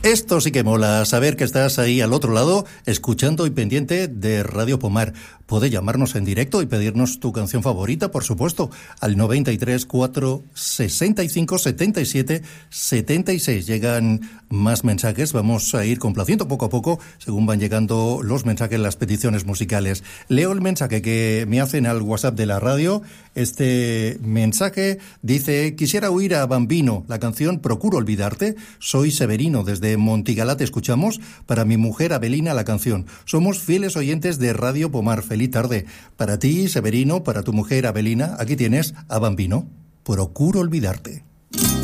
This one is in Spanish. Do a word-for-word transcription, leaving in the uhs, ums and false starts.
Esto sí que mola, saber que estás ahí al otro lado, escuchando y pendiente de Radio Pomar. Puede llamarnos en directo y pedirnos tu canción favorita, por supuesto, al noventa y tres, cuatro, sesenta y cinco, setenta y siete, setenta y seis. Llegan más mensajes, vamos a ir complaciendo poco a poco, según van llegando los mensajes, las peticiones musicales. Leo el mensaje que me hacen al WhatsApp de la radio. Este mensaje dice: quisiera oír a Bambino, la canción Procuro Olvidarte. Soy Severino, desde Montigalá te escuchamos. Para mi mujer Abelina la canción. Somos fieles oyentes de Radio Pomar. Feliz tarde. Para ti, Severino, para tu mujer Abelina, aquí tienes a Bambino. Procuro Olvidarte.